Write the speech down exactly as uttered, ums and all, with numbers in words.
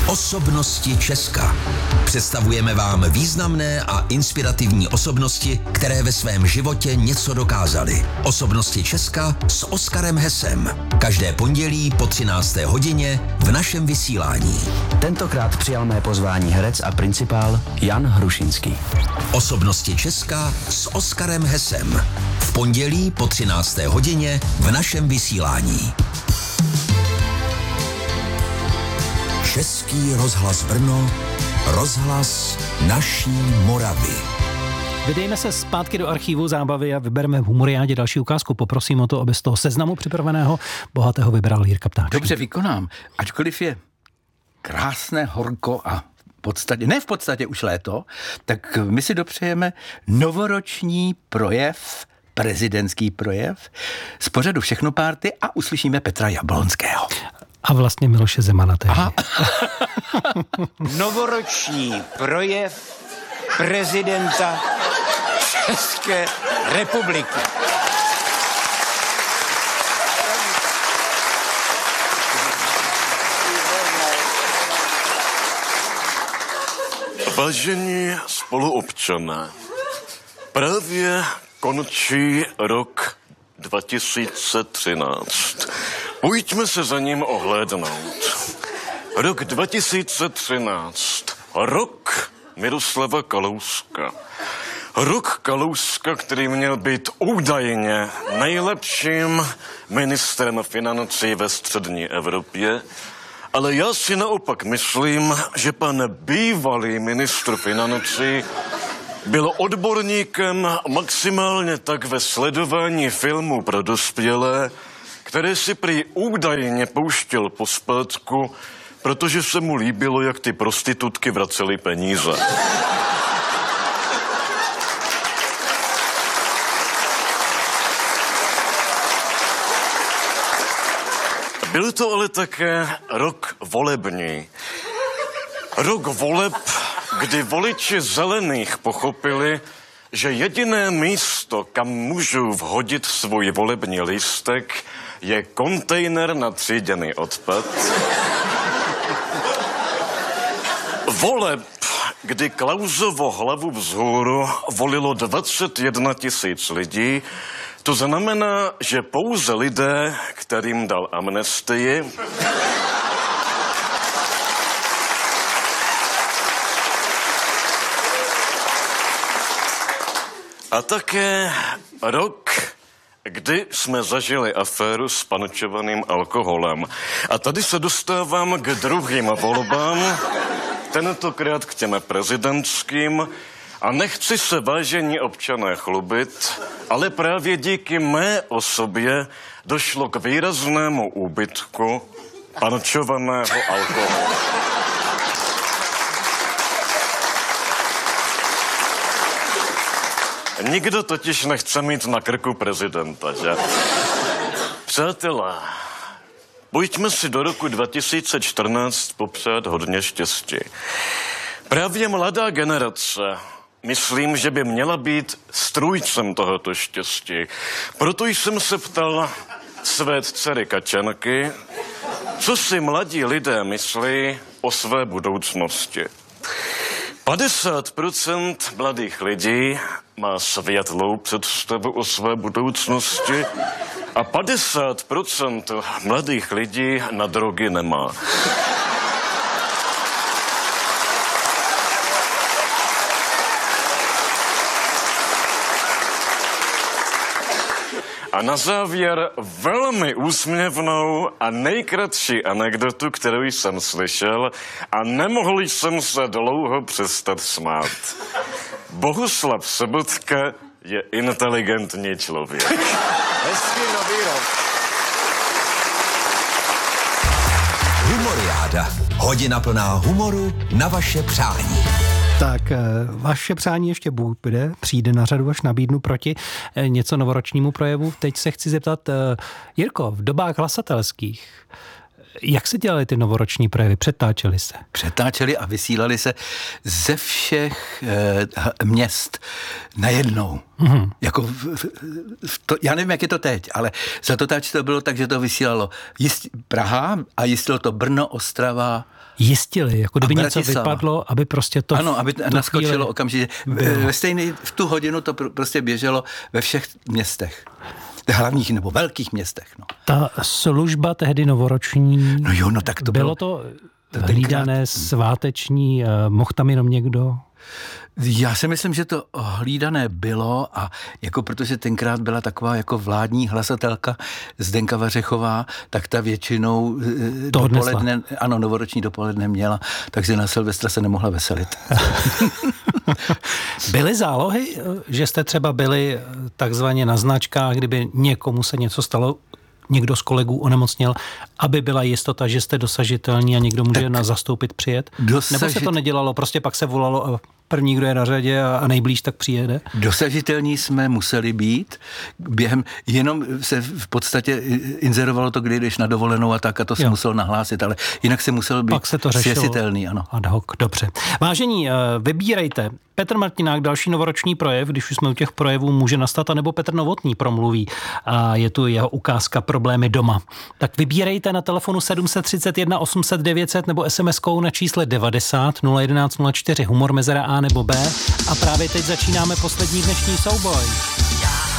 Osobnosti Česka. Představujeme vám významné a inspirativní osobnosti, které ve svém životě něco dokázaly. Osobnosti Česka s Oskarem Hesem. Každé pondělí po třinácté hodině v našem vysílání. Tentokrát přijal mé pozvání herec a principál Jan Hrušinský. Osobnosti Česka s Oskarem Hesem. V pondělí po třinácté hodině v našem vysílání. Český rozhlas Brno, rozhlas naší Moravy. Vydejme se zpátky do archivu zábavy a vybereme v Humoriádě další ukázku. Poprosím o to, aby z toho seznamu připraveného bohatého vybral Jirka Ptáček. Dobře, vykonám. Ačkoliv je krásné, horko a v podstatě, ne v podstatě už léto, tak my si dopřejeme novoroční projev, prezidentský projev z pořadu Všechno párty a uslyšíme Petra Jablonského. A vlastně Miloše Zemana tehdy. Novoroční projev prezidenta České republiky. Vážení spoluobčané, právě končí rok dva tisíce třináct. Pojďme se za ním ohlédnout. Rok dva tisíce třináct. Rok Miroslava Kalouska. Rok Kalouska, který měl být údajně nejlepším ministrem financí ve střední Evropě, ale já si naopak myslím, že pan bývalý ministr financí byl odborníkem maximálně tak ve sledování filmů pro dospělé, které si prý údajně pouštěl pospátku, protože se mu líbilo, jak ty prostitutky vracely peníze. Byl to ale také rok volební. Rok voleb, kdy voliči zelených pochopili, že jediné místo, kam můžou vhodit svůj volební lístek, je kontejner na tříděný odpad. Voleb, kdy Klausovo hlavu vzhůru volilo dvacet jedna tisíc lidí, to znamená, že pouze lidé, kterým dal amnestii, a také rok, kdy jsme zažili aféru s pančovaným alkoholem. A tady se dostávám k druhým volbám, tentokrát k těm prezidentským. A nechci se, vážení občané, chlubit, ale právě díky mé osobě došlo k výraznému úbytku pančovaného alkoholu. Nikdo totiž nechce mít na krku prezidenta, že? Přátelé, pojďme si do roku dva tisíce čtrnáct popřát hodně štěstí. Právě mladá generace, myslím, že by měla být strůjcem tohoto štěstí. Proto jsem se ptal své dcery Kačenky, co si mladí lidé myslí o své budoucnosti. padesát procent mladých lidí má světlou představu o své budoucnosti a padesát procent mladých lidí na drogy nemá. A na závěr velmi úsměvnou a nejkratší anekdotu, kterou jsem slyšel a nemohl jsem se dlouho přestat smát. Bohuslav Sobotka je inteligentní člověk. Hezký nový rok. Humoriáda. Hodina plná humoru na vaše přání. Tak vaše přání ještě bude, přijde na řadu, až nabídnu proti něco novoročnímu projevu. Teď se chci zeptat, Jirko, v dobách hlasatelských Jak se dělaly ty novoroční projevy? Přetáčely se? Přetáčely a vysílali se ze všech e, měst najednou. Mm-hmm. Jako v, v, v to, já nevím, jak je to teď, ale za to táč to bylo tak, že to vysílalo jist, Praha a jistilo to Brno, Ostrava. Jistili, jako kdyby něco vypadlo, aby prostě to... Ano, aby naskočilo okamžitě. Ve stejný, v tu hodinu to prostě běželo ve všech městech. Hlavních nebo velkých městech. No. Ta služba tehdy novoroční, no jo, no tak to bylo, bylo to hlídané, sváteční, mohl tam jenom někdo? Já si myslím, že to hlídané bylo a jako protože tenkrát byla taková jako vládní hlasatelka Zdenka Vařechová, tak ta většinou to dopoledne, odnesla. ano, novoroční dopoledne měla, takže na Silvestra se nemohla veselit. Byly zálohy, že jste třeba byli takzvaně na značkách, kdyby někomu se něco stalo, někdo z kolegů onemocněl, aby byla jistota, že jste dosažitelní a někdo může tak na zastoupit přijet? Dosažit... Nebo se to nedělalo, prostě pak se volalo a první, kdo je na řadě a nejblíž, tak přijede? Dosažitelní jsme museli být. Během, jenom se v podstatě inzerovalo to, kdy jdeš na dovolenou a tak a to se jo. muselo nahlásit, ale jinak se musel být svěsitelný. Ano. Ad hoc, dobře. Vážení, vybírejte. Petr Martinák, další novoroční projev, když už jsme u těch projevů, může nastat, anebo Petr Novotný promluví a je tu jeho ukázka Problémy doma. Tak vybírejte na telefonu sedm set třicet jedna osm set devět set nebo es em eskou na čísle devadesát nula jedenáct nula čtyři, humor mezera A nebo B a právě teď začínáme poslední dnešní souboj.